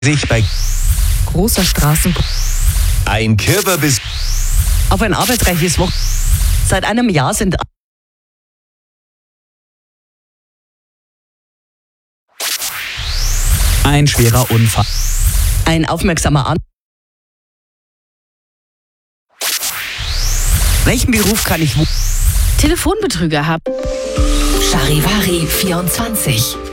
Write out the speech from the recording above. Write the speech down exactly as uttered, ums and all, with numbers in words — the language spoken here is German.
sich bei großer Straßen ein Körperbiss auf ein arbeitsreiches Wochenende. Seit einem Jahr sind ein schwerer Unfall, ein aufmerksamer An. Welchen Beruf kann ich wo? Telefonbetrüger haben. Charivari vierundzwanzig.